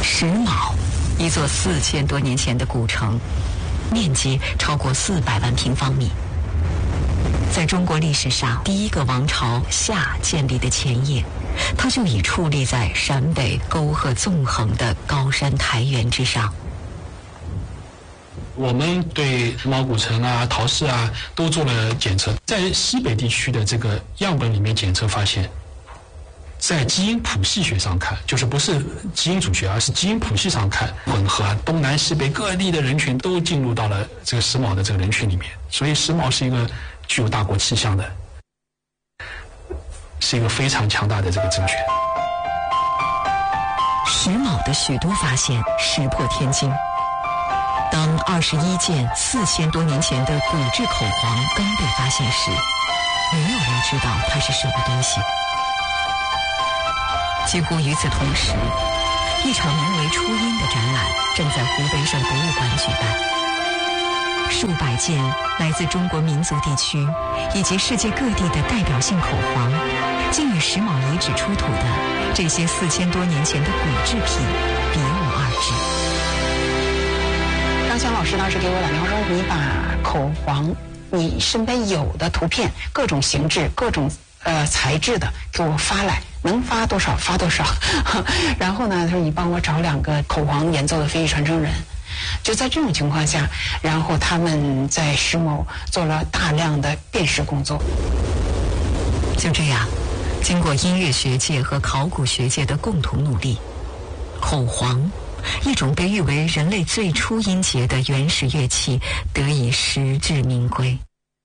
石卯，一座4000多年前的古城，面积超过400万平方米。在中国历史上第一个王朝夏建立的前夜，它就已矗立在陕北沟壑纵横的高山台原之上。 我们对石卯古城啊、陶寺啊都做了检测，在西北地区的这个样本里面检测发现，在基因谱系学上看，就是不是基因组学，而是基因谱系上看，混合东南西北各地的人群都进入到了这个石卯的这个人群里面，所以石卯是一个具有大国气象的，是一个非常强大的这个政权。 石卯的许多发现石破天惊。当21件4000多年前的骨质口簧刚被发现时，没有人知道它是什么东西。几乎与此同时，一场名为初音的展览正在湖北省博物馆举办。数百件来自中国民族地区以及世界各地的代表性口簧，竟与石卯遗址出土的这些4000多年前的骨制品别无二致。 张翔老师当时给我打电话说：“你把口簧你身边有的图片，各种形制、各种材质的给我发来，能发多少发多少。然后呢，他说你帮我找2个口簧演奏的非遗传承人。”就在这种情况下，然后他们在石某做了大量的辨识工作。 就这样，经过音乐学界和考古学界的共同努力，口簧，一种被誉为人类最初音节的原始乐器，得以实至名归。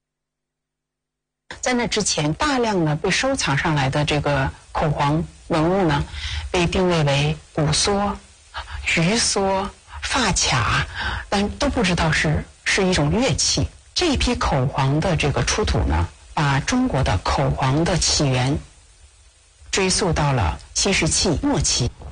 在那之前，大量的被收藏上来的这个口簧文物呢，被定位为骨梭、鱼梭、发卡，但都不知道是一种乐器。这一批口簧的这个出土呢，把中国的口簧的起源追溯到了新石器末期。